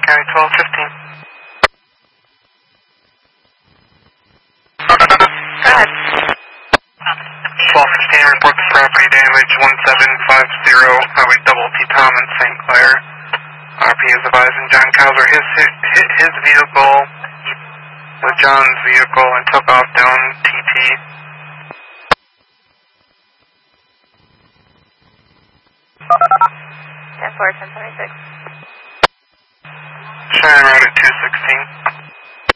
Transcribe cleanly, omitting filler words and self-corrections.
County 1215. Go ahead. 1215, report the property damage, 1750, Highway Double T Tom in St. Clair. RP is advising John Cowser hit his vehicle with John's vehicle and took off down TT. Yeah, 1076. Cheyenne Road at 216.